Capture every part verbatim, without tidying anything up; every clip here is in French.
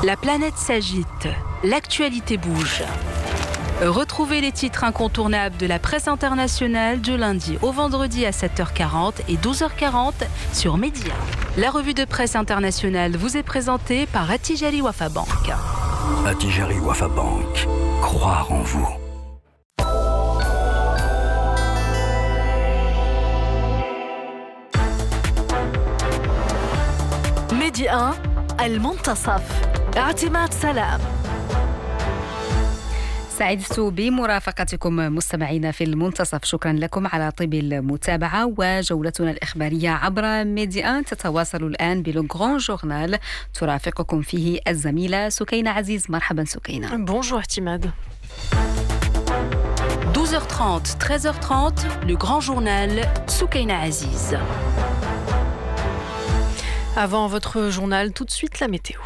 La planète s'agite, l'actualité bouge. Retrouvez les titres incontournables de la presse internationale du lundi au vendredi à sept heures quarante et douze heures quarante sur Média. La revue de presse internationale vous est présentée par Attijari Wafa Bank. Attijari Wafa Bank, croire en vous. ميديا المنتصف اعتماد سلام. سعدت بمرافقتكم مستمعينا في المنتصف. شكرا لكم على طيب المتابعة. وجولتنا الإخبارية عبر ميديا تتواصل الآن بلو غران جورنال ترافقكم فيه الزميلة سكينة عزيز. مرحبا سكينة. Bonjour اعتماد. douze heures trente, treize heures trente, le grand journal Soukaina Aziz. Avant votre journal, tout de suite la météo.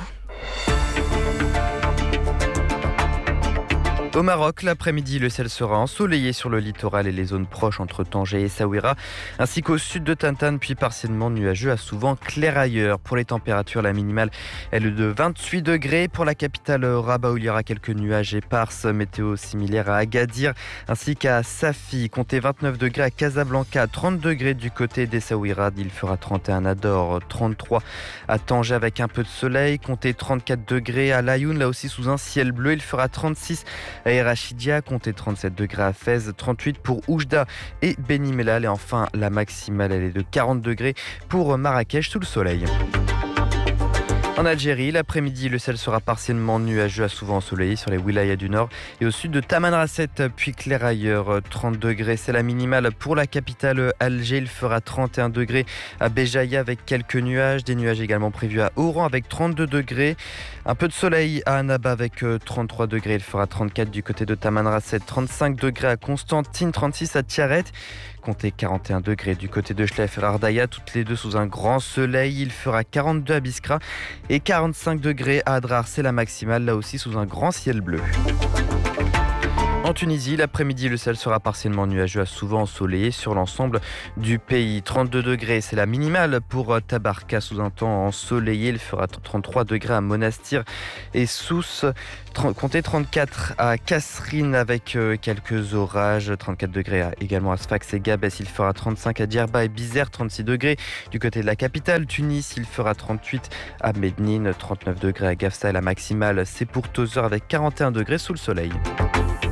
Au Maroc, l'après-midi, le ciel sera ensoleillé sur le littoral et les zones proches entre Tanger et Essaouira, ainsi qu'au sud de Tantane, puis partiellement nuageux à souvent clair ailleurs. Pour les températures, la minimale est de vingt-huit degrés. Pour la capitale Rabat, où il y aura quelques nuages éparses, météo similaire à Agadir, ainsi qu'à Safi. Comptez vingt-neuf degrés à Casablanca, trente degrés du côté d'Essaouira. Il fera trente et un à Dor, trente-trois à Tanger avec un peu de soleil. Comptez trente-quatre degrés à Layoun, là aussi sous un ciel bleu. Il fera trente-six à Erachidia, comptez trente-sept degrés à Fès, trente-huit pour Oujda et Beni Mellal. Et enfin, la maximale, elle est de quarante degrés pour Marrakech sous le soleil. En Algérie, l'après-midi, le ciel sera partiellement nuageux à souvent ensoleillé sur les wilayas du nord et au sud de Tamanrasset, puis clair ailleurs, trente degrés. C'est la minimale pour la capitale Alger. Il fera trente et un degrés à Béjaïa avec quelques nuages. Des nuages également prévus à Oran avec trente-deux degrés. Un peu de soleil à Annaba avec trente-trois degrés. Il fera trente-quatre du côté de Tamanrasset, trente-cinq degrés à Constantine, trente-six à Tiaret. Comptez quarante et un degrés du côté de Chlef et Ardaya, toutes les deux sous un grand soleil. Il fera quarante-deux à Biskra et quarante-cinq degrés à Adrar. C'est la maximale, là aussi sous un grand ciel bleu. En Tunisie, l'après-midi, le ciel sera partiellement nuageux à souvent ensoleillé sur l'ensemble du pays. trente-deux degrés, c'est la minimale pour Tabarka sous un temps ensoleillé. Il fera trente-trois degrés à Monastir et Sousse. Comptez trente-quatre à Kasserine avec quelques orages. trente-quatre degrés également à Sfax et Gabès. Il fera trente-cinq à Djerba et Bizerte. trente-six degrés du côté de la capitale Tunis. Il fera trente-huit à Mednine. trente-neuf degrés à Gafsa. Et la maximale, c'est pour Tozeur avec quarante et un degrés sous le soleil.